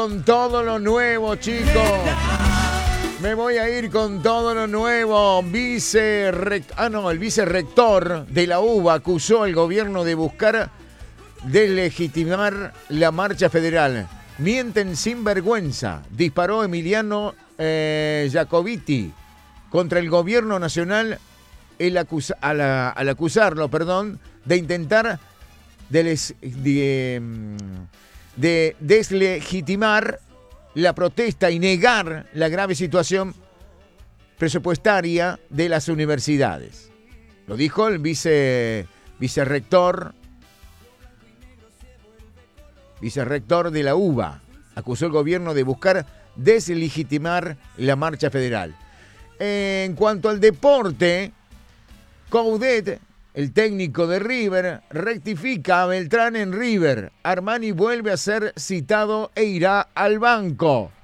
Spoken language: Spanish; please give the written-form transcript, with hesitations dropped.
con todo lo nuevo, chicos. Me voy a ir con todo lo nuevo. El vicerrector de la UBA acusó al gobierno de buscar deslegitimar la marcha federal. Mienten sin vergüenza. Disparó Emiliano Jacobiti contra el gobierno nacional al acusarlo, de intentar de deslegitimar la protesta y negar la grave situación presupuestaria de las universidades. Lo dijo el vicerrector de la UBA. Acusó al gobierno de buscar deslegitimar la marcha federal. En cuanto al deporte, Coudet, el técnico de River, rectifica a Beltrán en River. Armani vuelve a ser citado e irá al banco.